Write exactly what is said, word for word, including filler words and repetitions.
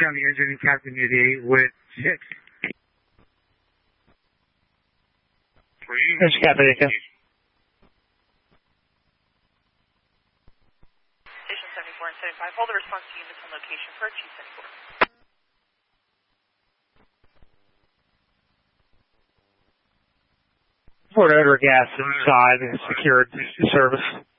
County Engineering Captain eighty-eight with six. There's Captain Aika. Station seventy-four and seventy-five. Hold the response to units on location for two seventy-four. Fort Edward gas inside secured service.